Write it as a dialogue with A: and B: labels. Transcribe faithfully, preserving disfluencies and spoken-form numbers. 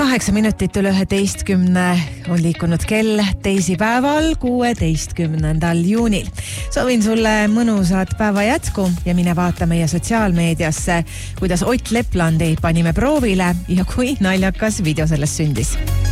A: kaheksa minutit üle üheteistkümne on liikunud kell teisipäeval, kuueteistkümnendal juunil. Soovin sulle mõnusat päeva jätku ja mine vaata meie sotsiaalmeediasse, kuidas Ott Leplandi panime proovile ja kui naljakas video sellest sündis.